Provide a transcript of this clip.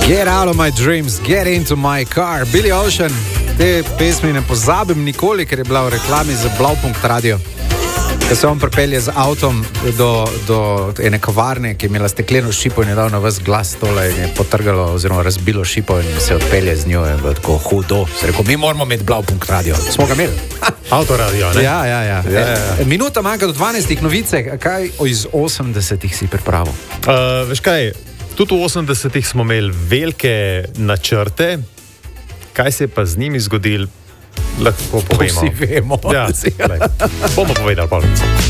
Get out of my dreams, get into my car. Billy Ocean, te pesmi ne pozabim nikoli, ker je bila v reklami za Blaupunkt radio. Ko se on pripelje z avtom do ene kavarne, ki je imela stekleno šipo in je dal na vas glas tole in je potrgalo oziroma razbilo šipo in se odpelje z njo in bilo tako hudo. Se rekel, mi moramo imeti Blaupunkt radio. Smo ga imeli. Autoradio, ne? Ja. Minuta manjka do 12. novice. Kaj iz 80-ih si pripravil? Veš kaj, tudi v 80-ih smo imeli velike načrte. Kaj se je pa z njimi zgodilo, lahko povemo. Vsi vemo. Ja, bomo povedali.